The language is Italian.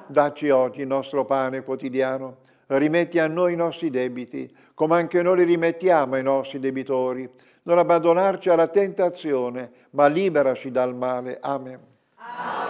Dacci oggi il nostro pane quotidiano. Rimetti a noi i nostri debiti, come anche noi li rimettiamo ai nostri debitori. Non abbandonarci alla tentazione, ma liberaci dal male. Amen.